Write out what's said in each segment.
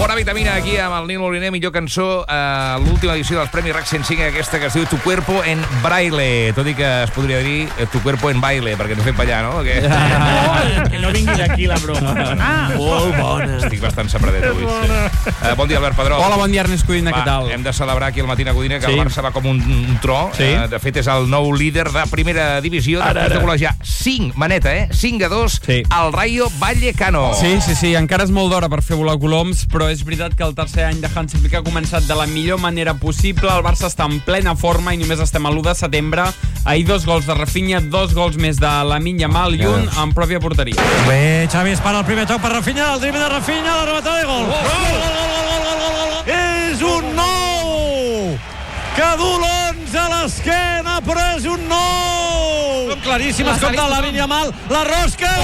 Bona vitamina aquí amb el Nil Moliner, millor cançó a l'última edició dels Premis RAC 105, aquesta que es diu Tu cuerpo en braille, tot i que es podria dir Tu cuerpo en baile, perquè ens ho fem per allà, no? Que no vinguis aquí la broma. Molt bona. Estic bastant sapradet avui. Bon dia, Albert Pedrol. Hola, bon dia, Ernest Codina, què tal? Hem de celebrar aquí al Matina Codina que el Barça va com un tro. De fet, és el nou líder de primera divisió després de golejar 5-2 al Rayo Vallecano. Sí, encara és molt d'hora per fer volar coloms, però és veritat que el tercer any de Hansi Flick ha començat de la millor manera possible. El Barça està en plena forma i només estem a l'1 de setembre. Ahir 2 gols de Rafinha, 2 gols més de Lamine Yamal i un en pròpia porteria. Bé, Xavi es para el primer toc per Rafinha, el drible de Rafinha, la rematada i gol. Gol! És un nou! Que du l'11 a l'esquena, però és un nou! Claríssim, escolta, Lamine Yamal, la rosca!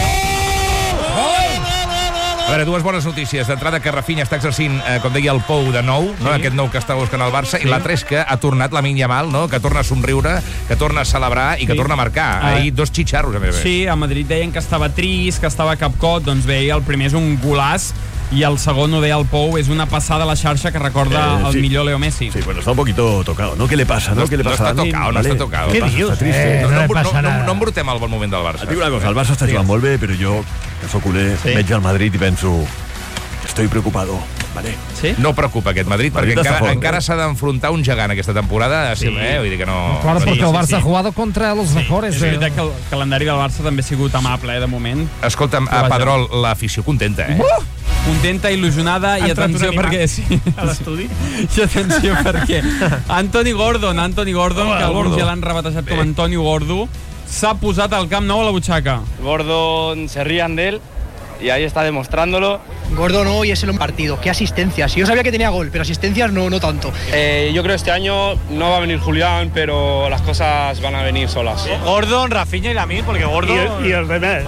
Gol! A veure, dues bones notícies. D'entrada, que Rafinha està exercint, com deia, el pou de nou, no? Aquest nou que està buscant el Barça, i l'altre és que ha tornat Lamine Yamal, no? Que torna a somriure, que torna a celebrar i que torna a marcar. Ahir 2 xitxarros, a més. Sí, a Madrid deien que estava trist, que estava capcot, doncs bé, el primer és un golaç, i el segon, ho deia el Pou, és una passada a la xarxa que recorda el millor Leo Messi. Sí, bueno, está un poquito tocado, ¿no? ¿Qué le pasa, no? ¿Qué le pasa a Dani? No està tocado. Què dius? Está triste. No embrutem el bon moment del Barça. Et dic una cosa, el Barça està jugant molt bé, però jo, que sóc culer, veig el Madrid i penso, estoy preocupado, ¿vale? Sí? No preocupa aquest Madrid, perquè encara s'ha d'enfrontar un gegant aquesta temporada. Vull dir que no... Claro, porque el Barça ha jugado contra los mejores. És veritat que el calendari del Barça també ha sigut amable, de moment. Escolta'm, Pedrol, l'afició contenta, Contenta, il·lusionada, i atenció perquè... A l'estudi. I atenció perquè Anthony Gordon, que alguns ja l'han rebatejat com Antonio Gordo, s'ha posat al Camp Nou a la butxaca. Gordon se rían de él y ahí está demostrándolo. Gordon hoy es el partido, qué asistencias. Yo sabía que tenía gol, pero asistencias no tanto. Yo creo que este año no va a venir Julián, pero las cosas van a venir solas. Gordon, Rafinha i Lamine, perquè Gordon... I els demés.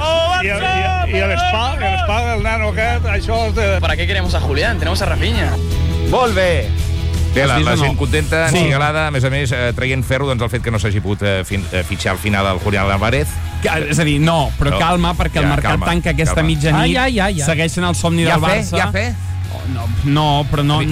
I l'Espa, el nano aquest, això és de... ¿Para qué queremos a Julián? Tenemos a Rafinha. Molt bé! Bé, la gent contenta, enxigalada, a més, traient ferro el fet que no s'hagi pogut fitxar al final el Julián Álvarez. És a dir, no, però calma, perquè el mercat tanca aquesta mitjanit, segueixen el somni del Barça. Ja fe? No, però no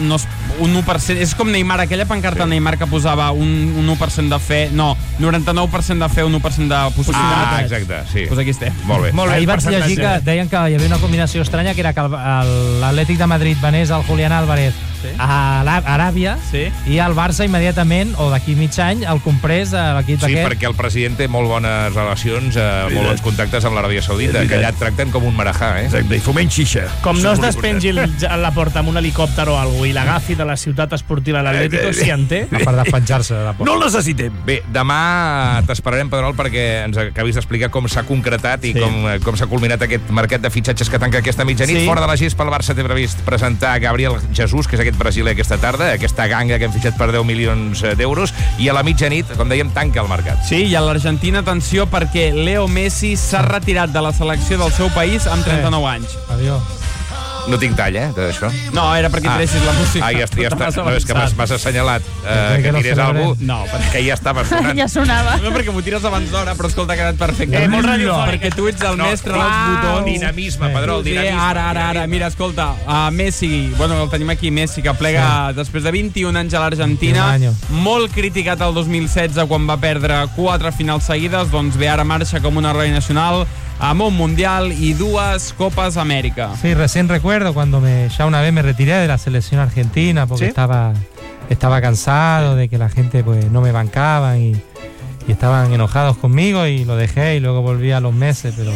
un 1%. És com Neymar, aquella pancarta de Neymar que posava un 1% de fe, no, 99% de fe, un 1% de possibilitat. Ah, exacte, sí. Doncs aquí estem. Molt bé. Ahir vaig llegir que deien que hi havia una combinació estranya, que era que l'Atlètic de Madrid venés el Julián Álvarez a Aràbia i el Barça immediatament, o d'aquí mig any, el comprés a l'equip d'aquest. Sí, perquè el president té molt bones relacions, molt bons contactes amb l'Aràbia Saudita, que allà et tracten com un marajà, Exacte, i foment xixa. Com no es despengi a la porta amb un helicòpter o alguna cosa i l'agafi de la ciutat esportiva l'Atlético, si en té. Per despenjar-se de la porta. No el necessitem. Bé, demà t'esperarem, Pedrol, perquè ens acabis d'explicar com s'ha concretat i com s'ha culminat aquest mercat de fitxatges que tanca aquesta mitjanit. Fora de la gespa, el Barça té previst presentar Gabriel Jesus, que és aquest brasiler aquesta tarda, aquesta ganga que hem fitxat per 10 milions d'euros, i a la mitjanit, com dèiem, tanca el mercat. Sí, i a l'Argentina, atenció, perquè Leo Messi s'ha retirat de la selecció del seu país amb 39 anys. Adiós. No tinc tall, tot això. No, era perquè tressis la música. Ja està. No, és que m'has assenyalat que tirés alguna cosa. No, que ja estava sonant. Ja sonava. No, perquè m'ho tires abans d'hora, però escolta, ha quedat perfecte. Molt radiofònic. Perquè tu ets el mestre dels botons. Dinamisme, Pedrol, dinamisme. Ara. Mira, escolta, Messi, bueno, el tenim aquí, Messi, que plega després de 21 anys a l'Argentina, molt criticat el 2016 quan va perdre 4 finals seguides, doncs bé, ara marxa com un heroi nacional, amb un Mundial y 2 Copas América. Sí, recién recuerdo cuando ya una vez me retiré de la selección argentina porque estaba cansado de que la gente pues no me bancaba y estaban enojados conmigo y lo dejé y luego volví a los meses, pero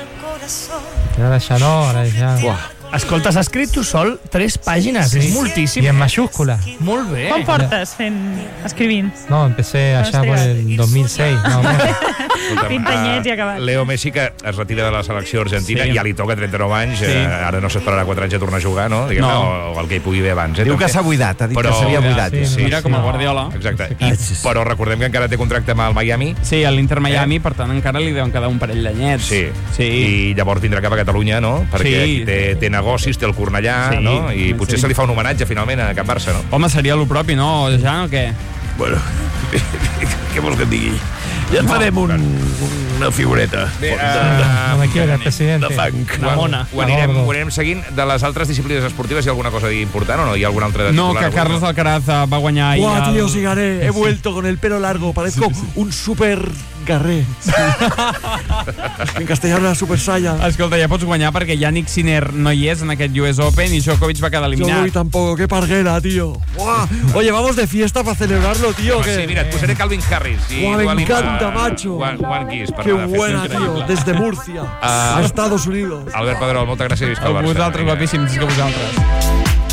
ahora ya no, ahora ya... Escolta, s'ha escrit tu sol 3 pàgines, és moltíssim. I en mayúscula. Molt bé. Com portes escrivint? No, empecé allá por el 2006. No, 20 anyets i acabat. Leo Messi, que es retira de la selecció argentina, ja li toca 39 anys, ara no s'esperarà 4 anys a tornar a jugar, no? O el que hi pugui haver abans. Diu que s'ha buidat, ha dit que s'havia buidat. Mira, com a Guardiola. Exacte. Però recordem que encara té contracte amb el Miami. Sí, a l'Inter Miami, per tant encara li deuen quedar un parell d'anyets. Sí, i llavors tindrà cap a Catalunya, no? Perquè aquí té negocis, té el Cornellà, no? I potser se li fa un homenatge finalment a Can Barça, no? Home, seria el propi, no, Jan, o què? Bueno, què vols que et digui? Ja et farem un una figureta. Bé, no me quiere, presidente. De funk. Una mona. Ho anirem seguint. De les altres disciplines esportives, hi ha alguna cosa important o no? Hi ha algun altre No, titular? que Carlos Alcaraz va guanyar ahir. Buah, tío, sí gané. He vuelto con el pelo largo. Parezco un super garré. En castellano era super saya. Escolta, ja pots guanyar perquè Yannick Sinner no hi és en aquest US Open i Djokovic va quedar eliminat. Yo voy tampoco, qué parguera, tío. Buah. Oye, vamos de fiesta para celebrarlo, tío. Sí, mira, et posaré Calvin Harris. Buah, me encanta, macho. One Kiss. Qué buena, tío. Desde Murcia a Estados Unidos. Albert Pedrol, moltes gràcies i visca el Barça. Vosaltres, guapíssims, que vosaltres.